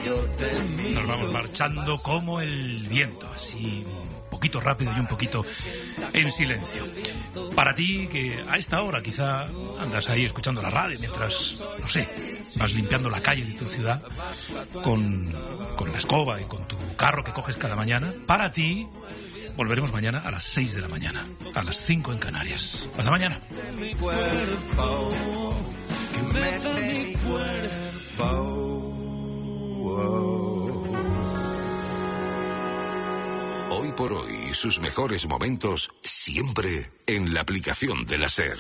Nos vamos marchando como el viento, así un poquito rápido y un poquito en silencio. Para ti, que a esta hora quizá andas ahí escuchando la radio mientras, no sé, vas limpiando la calle de tu ciudad con la escoba y con tu carro que coges cada mañana, para ti volveremos mañana a las 6 de la mañana, a las 5 en Canarias. Hasta mañana. Hoy por hoy, sus mejores momentos siempre en la aplicación de la SER.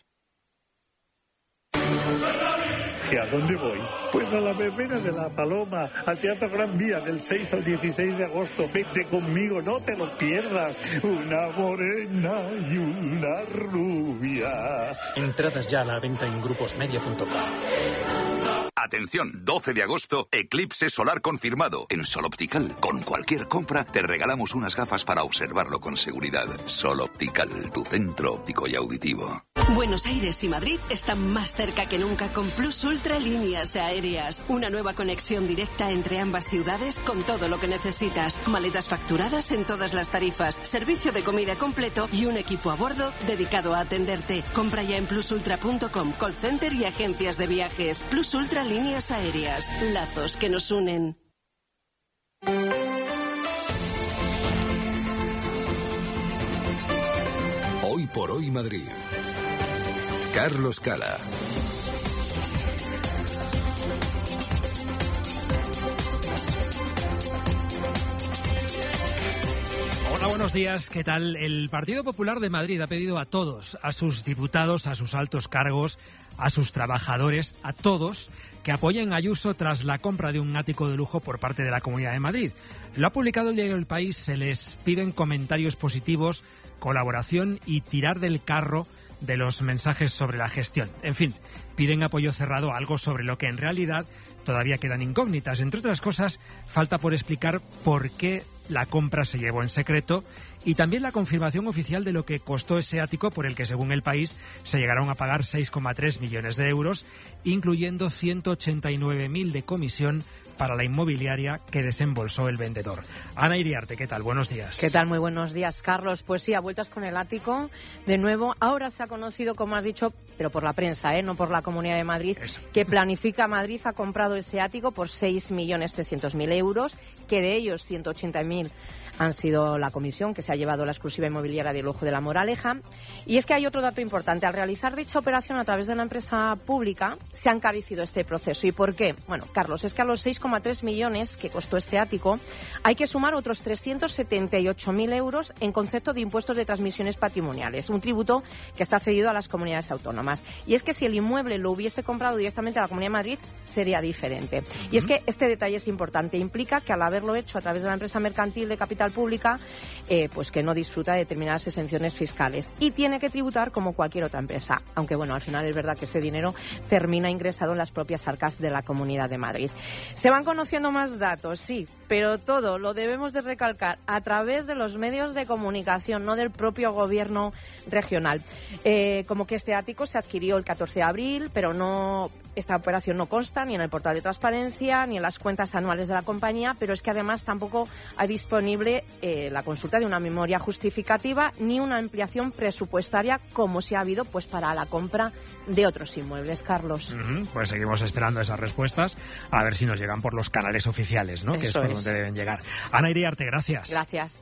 ¿Y a dónde voy? Pues a la verbena de La Paloma, al Teatro Gran Vía, del 6 al 16 de agosto. Vete conmigo, no te lo pierdas. Una morena y una rubia. Entradas ya a la venta en gruposmedia.com. Atención, 12 de agosto, eclipse solar confirmado. En Sol Optical, con cualquier compra, te regalamos unas gafas para observarlo con seguridad. Sol Optical, tu centro óptico y auditivo. Buenos Aires y Madrid están más cerca que nunca con Plus Ultra Líneas Aéreas. Una nueva conexión directa entre ambas ciudades con todo lo que necesitas. Maletas facturadas en todas las tarifas, servicio de comida completo y un equipo a bordo dedicado a atenderte. Compra ya en plusultra.com, call center y agencias de viajes. Plus Ultra Líneas Aéreas. Lazos que nos unen. Hoy por hoy Madrid. Carlos Cala. Hola, buenos días. ¿Qué tal? El Partido Popular de Madrid ha pedido a todos, a sus diputados, a sus altos cargos, a sus trabajadores, a todos, que apoyen a Ayuso tras la compra de un ático de lujo por parte de la Comunidad de Madrid. Lo ha publicado el diario El País. Se les piden comentarios positivos, colaboración y tirar del carro de los mensajes sobre la gestión. En fin, piden apoyo cerrado a algo sobre lo que en realidad todavía quedan incógnitas. Entre otras cosas, falta por explicar por qué la compra se llevó en secreto y también la confirmación oficial de lo que costó ese ático, por el que, según El País, se llegaron a pagar 6,3 millones de euros, incluyendo 189.000 de comisión para la inmobiliaria que desembolsó el vendedor. Ana Iriarte, ¿qué tal? Buenos días. ¿Qué tal? Muy buenos días, Carlos. Pues sí, a vueltas con el ático. De nuevo, ahora se ha conocido, como has dicho, pero por la prensa, no por la Comunidad de Madrid, que Planifica Madrid ha comprado ese ático por 6.300.000 euros, que de ellos 180.000 han sido la comisión que se ha llevado la exclusiva inmobiliaria de lujo de La Moraleja. Y es que hay otro dato importante. Al realizar dicha operación a través de una empresa pública, se ha encarecido este proceso. ¿Y por qué? Bueno, Carlos, es que a los 6,3 millones que costó este ático hay que sumar otros 378.000 euros en concepto de impuestos de transmisiones patrimoniales, un tributo que está cedido a las comunidades autónomas. Y es que si el inmueble lo hubiese comprado directamente a la Comunidad de Madrid, sería diferente. Y es que este detalle es importante. Implica que al haberlo hecho a través de la empresa mercantil de capital pública, pues que no disfruta de determinadas exenciones fiscales y tiene que tributar como cualquier otra empresa, aunque bueno, al final es verdad que ese dinero termina ingresado en las propias arcas de la Comunidad de Madrid. Se van conociendo más datos, sí, pero todo lo debemos de recalcar a través de los medios de comunicación, no del propio gobierno regional. Como que este ático se adquirió el 14 de abril, pero no... Esta operación no consta ni en el portal de transparencia ni en las cuentas anuales de la compañía, pero es que además tampoco hay disponible la consulta de una memoria justificativa ni una ampliación presupuestaria como si ha habido pues para la compra de otros inmuebles, Carlos. Pues seguimos esperando esas respuestas, a ver si nos llegan por los canales oficiales, ¿no? Que es por donde deben llegar. Ana Iriarte, gracias. Gracias.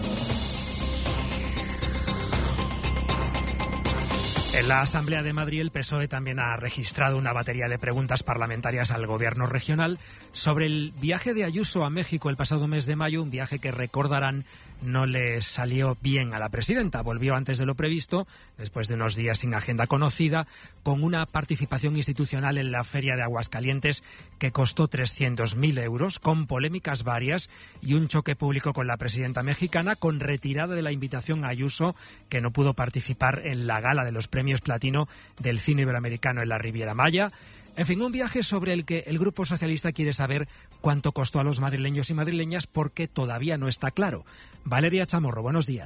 En la Asamblea de Madrid, el PSOE también ha registrado una batería de preguntas parlamentarias al Gobierno regional sobre el viaje de Ayuso a México el pasado mes de mayo, un viaje que recordarán no le salió bien a la presidenta. Volvió antes de lo previsto, después de unos días sin agenda conocida, con una participación institucional en la Feria de Aguascalientes que costó 300.000 euros, con polémicas varias y un choque público con la presidenta mexicana, con retirada de la invitación a Ayuso, que no pudo participar en la gala de los premios Platino del cine iberoamericano en la Riviera Maya. En fin, un viaje sobre el que el Grupo Socialista quiere saber cuánto costó a los madrileños y madrileñas porque todavía no está claro. Valeria Chamorro, buenos días.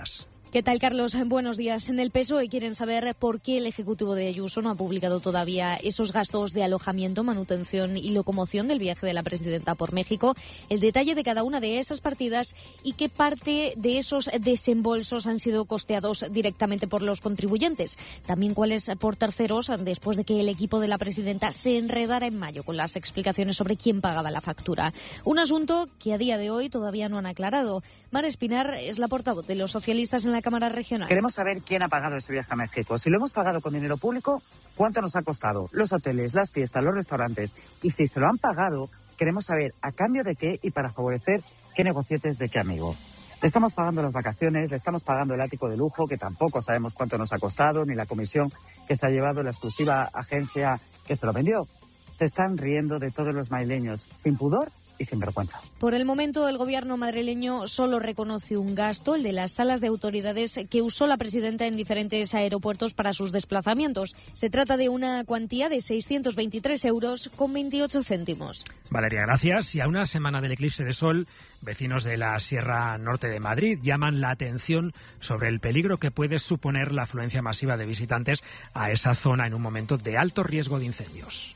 ¿Qué tal, Carlos? Buenos días. En el PSOE quieren saber por qué el Ejecutivo de Ayuso no ha publicado todavía esos gastos de alojamiento, manutención y locomoción del viaje de la presidenta por México, el detalle de cada una de esas partidas y qué parte de esos desembolsos han sido costeados directamente por los contribuyentes. También cuáles por terceros, después de que el equipo de la presidenta se enredara en mayo con las explicaciones sobre quién pagaba la factura. Un asunto que a día de hoy todavía no han aclarado. Mar Espinar es la portavoz de los socialistas en la Cámara Regional. Queremos saber quién ha pagado ese viaje a México. Si lo hemos pagado con dinero público, ¿cuánto nos ha costado? Los hoteles, las fiestas, los restaurantes. Y si se lo han pagado, queremos saber a cambio de qué y para favorecer qué negocietes de qué amigo. Le estamos pagando las vacaciones, le estamos pagando el ático de lujo, que tampoco sabemos cuánto nos ha costado, ni la comisión que se ha llevado la exclusiva agencia que se lo vendió. Se están riendo de todos los madrileños, sin pudor y sin vergüenza. Por el momento, el gobierno madrileño solo reconoce un gasto, el de las salas de autoridades que usó la presidenta en diferentes aeropuertos para sus desplazamientos. Se trata de una cuantía de 623 euros con 28 céntimos. Valeria, gracias. Y a una semana del eclipse de sol, vecinos de la Sierra Norte de Madrid llaman la atención sobre el peligro que puede suponer la afluencia masiva de visitantes a esa zona en un momento de alto riesgo de incendios.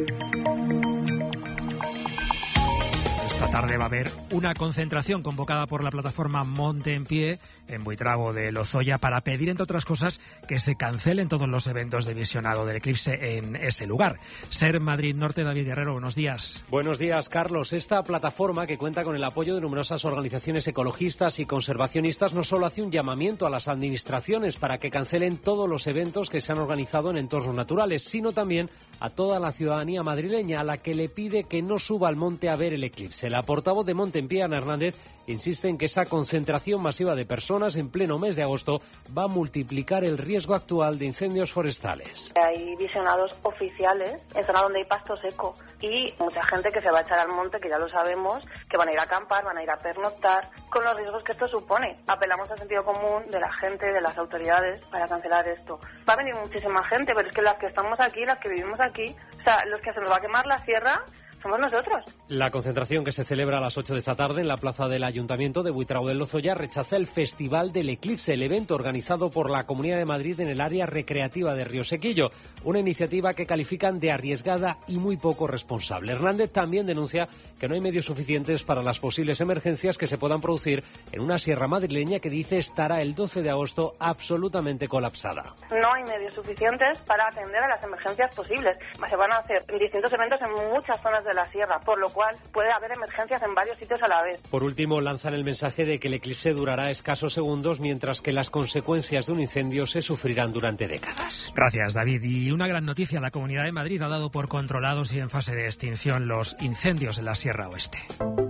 Esta tarde va a haber una concentración convocada por la plataforma Monte en Pie en Buitrago de Lozoya para pedir, entre otras cosas, que se cancelen todos los eventos de visionado del eclipse en ese lugar. Ser Madrid Norte, David Guerrero, buenos días. Buenos días, Carlos. Esta plataforma, que cuenta con el apoyo de numerosas organizaciones ecologistas y conservacionistas, no solo hace un llamamiento a las administraciones para que cancelen todos los eventos que se han organizado en entornos naturales, sino también a toda la ciudadanía madrileña, a la que le pide que no suba al monte a ver el eclipse. La portavoz de Monte en Pie, Ana Hernández, insiste en que esa concentración masiva de personas en pleno mes de agosto va a multiplicar el riesgo actual de incendios forestales. Hay visionados oficiales en zonas donde hay pasto seco y mucha gente que se va a echar al monte, que ya lo sabemos, que van a ir a acampar, van a ir a pernoctar, con los riesgos que esto supone. Apelamos al sentido común de la gente, de las autoridades, para cancelar esto. Va a venir muchísima gente, pero es que las que estamos aquí, las que vivimos aquí, o sea, los que se nos va a quemar la sierra somos nosotros. La concentración, que se celebra a las 8 de esta tarde en la plaza del Ayuntamiento de Buitrago de Lozoya, rechaza el Festival del Eclipse, el evento organizado por la Comunidad de Madrid en el área recreativa de Río Sequillo, una iniciativa que califican de arriesgada y muy poco responsable. Hernández también denuncia que no hay medios suficientes para las posibles emergencias que se puedan producir en una sierra madrileña que dice estará el 12 de agosto absolutamente colapsada. No hay medios suficientes para atender a las emergencias posibles. Se van a hacer distintos eventos en muchas zonas de la sierra, por lo cual puede haber emergencias en varios sitios a la vez. Por último, lanzan el mensaje de que el eclipse durará escasos segundos, mientras que las consecuencias de un incendio se sufrirán durante décadas. Gracias, David. Y una gran noticia: la Comunidad de Madrid ha dado por controlados y en fase de extinción los incendios en la Sierra Oeste.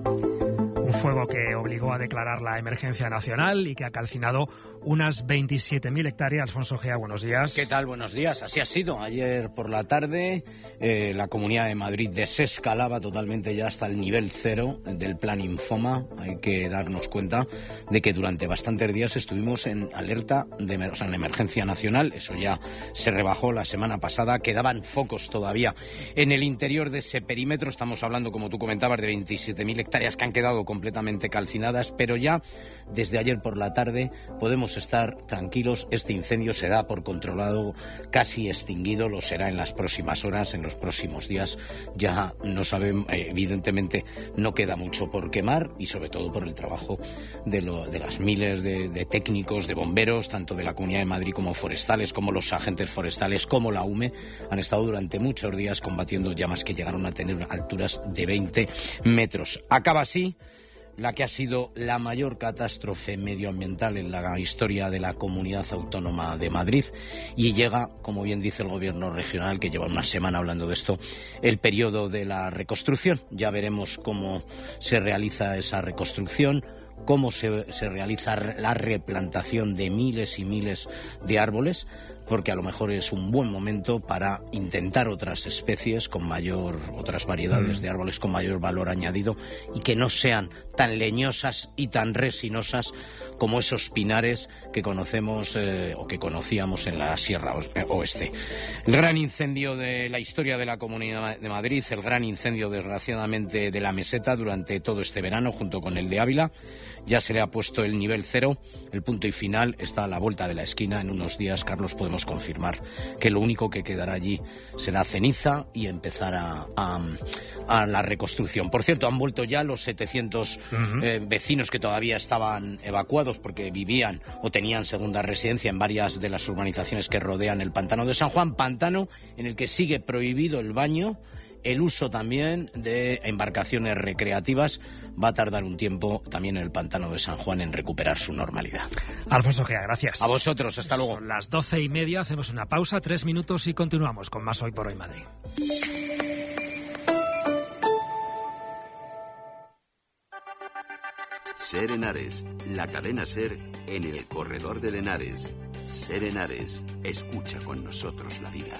Un fuego que obligó a declarar la emergencia nacional y que ha calcinado unas 27.000 hectáreas. Alfonso Gea, buenos días. ¿Qué tal? Buenos días. Así ha sido. Ayer por la tarde la Comunidad de Madrid desescalaba totalmente ya hasta el nivel 0 del plan Infoma. Hay que darnos cuenta de que durante bastantes días estuvimos en alerta, en emergencia nacional. Eso ya se rebajó la semana pasada. Quedaban focos todavía en el interior de ese perímetro. Estamos hablando, como tú comentabas, de 27.000 hectáreas que han quedado completamente calcinadas, pero ya desde ayer por la tarde podemos estar tranquilos. Este incendio se da por controlado, casi extinguido, lo será en las próximas horas, en los próximos días. Ya no sabemos, evidentemente no queda mucho por quemar, y sobre todo por el trabajo de las miles de técnicos, de bomberos, tanto de la Comunidad de Madrid como forestales, como los agentes forestales, como la UME, han estado durante muchos días combatiendo llamas que llegaron a tener alturas de 20 metros. Acaba así la que ha sido la mayor catástrofe medioambiental en la historia de la Comunidad Autónoma de Madrid, y llega, como bien dice el Gobierno regional, que lleva una semana hablando de esto, el periodo de la reconstrucción. Ya veremos cómo se realiza esa reconstrucción, cómo se realiza la replantación de miles y miles de árboles. porque a lo mejor es un buen momento para intentar otras especies otras variedades de árboles con mayor valor añadido y que no sean tan leñosas y tan resinosas como esos pinares que conocemos o que conocíamos en la Sierra Oeste. El gran incendio de la historia de la Comunidad de Madrid, el gran incendio desgraciadamente de la Meseta durante todo este verano junto con el de Ávila, ya se le ha puesto el nivel 0, el punto y final está a la vuelta de la esquina. En unos días, Carlos, podemos confirmar que lo único que quedará allí será ceniza y empezar a la reconstrucción. Por cierto, han vuelto ya los 700 vecinos que todavía estaban evacuados porque vivían o tenían segunda residencia en varias de las urbanizaciones que rodean el pantano de San Juan, pantano en el que sigue prohibido el baño, el uso también de embarcaciones recreativas. Va a tardar un tiempo también en el pantano de San Juan en recuperar su normalidad. Alfonso Gea, gracias. A vosotros, hasta luego. Son las 12:30, hacemos una pausa, 3 minutos y continuamos con más Hoy por Hoy Madrid. Ser Henares, la cadena Ser en el corredor del Henares. Ser Henares, escucha con nosotros la vida.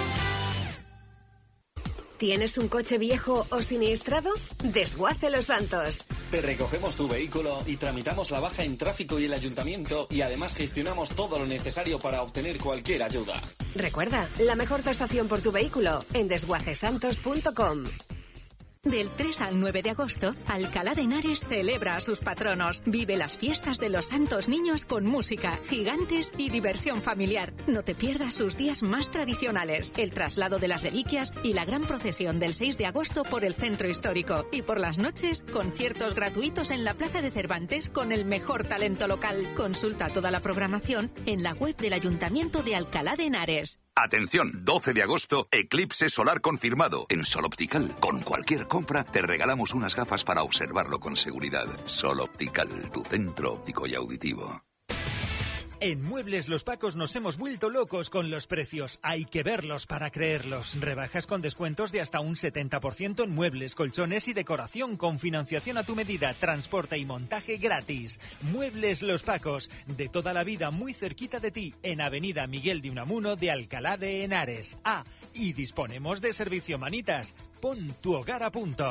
¿Tienes un coche viejo o siniestrado? Desguace Los Santos. Te recogemos tu vehículo y tramitamos la baja en tráfico y el ayuntamiento y además gestionamos todo lo necesario para obtener cualquier ayuda. Recuerda, la mejor tasación por tu vehículo en desguacesantos.com. Del 3 al 9 de agosto, Alcalá de Henares celebra a sus patronos. Vive las fiestas de los Santos Niños con música, gigantes y diversión familiar. No te pierdas sus días más tradicionales, el traslado de las reliquias y la gran procesión del 6 de agosto por el centro histórico. Y por las noches, conciertos gratuitos en la Plaza de Cervantes con el mejor talento local. Consulta toda la programación en la web del Ayuntamiento de Alcalá de Henares. Atención, 12 de agosto, eclipse solar confirmado. En Sol Optical, con cualquier compra, te regalamos unas gafas para observarlo con seguridad. Sol Optical, tu centro óptico y auditivo. En Muebles Los Pacos nos hemos vuelto locos con los precios. Hay que verlos para creerlos. Rebajas con descuentos de hasta un 70% en muebles, colchones y decoración con financiación a tu medida, transporte y montaje gratis. Muebles Los Pacos, de toda la vida muy cerquita de ti, en Avenida Miguel de Unamuno de Alcalá de Henares. Y disponemos de servicio manitas. Pon tu hogar a punto.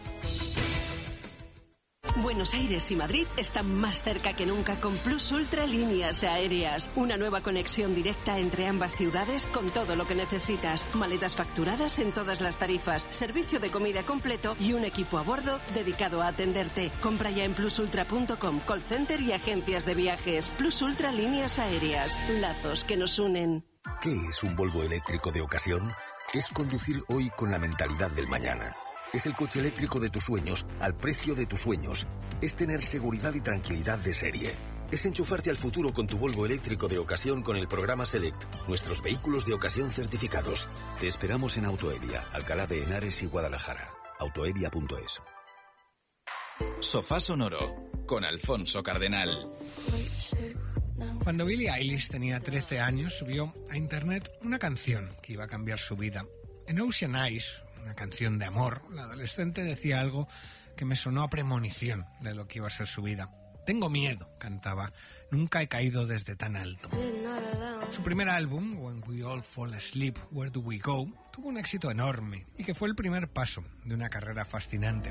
Buenos Aires y Madrid están más cerca que nunca con Plus Ultra Líneas Aéreas. Una nueva conexión directa entre ambas ciudades con todo lo que necesitas. Maletas facturadas en todas las tarifas, servicio de comida completo y un equipo a bordo dedicado a atenderte. Compra ya en plusultra.com, call center y agencias de viajes. Plus Ultra Líneas Aéreas. Lazos que nos unen. ¿Qué es un Volvo eléctrico de ocasión? Es conducir hoy con la mentalidad del mañana. Es el coche eléctrico de tus sueños, al precio de tus sueños. Es tener seguridad y tranquilidad de serie. Es enchufarte al futuro con tu Volvo eléctrico de ocasión con el programa Select. Nuestros vehículos de ocasión certificados. Te esperamos en Autoevia, Alcalá de Henares y Guadalajara. Autoevia.es. Sofá Sonoro, con Alfonso Cardenal. Cuando Billie Eilish tenía 13 años, subió a internet una canción que iba a cambiar su vida. En Ocean Eyes, una canción de amor, la adolescente decía algo que me sonó a premonición de lo que iba a ser su vida. Tengo miedo, cantaba. Nunca he caído desde tan alto. Su primer álbum, When We All Fall Asleep, Where Do We Go, tuvo un éxito enorme y que fue el primer paso de una carrera fascinante.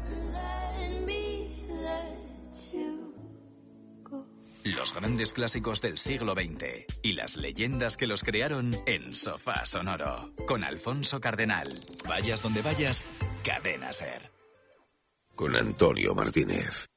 Los grandes clásicos del siglo XX y las leyendas que los crearon en Sofá Sonoro. Con Alfonso Cardenal. Vayas donde vayas, Cadena Ser. Con Antonio Martínez.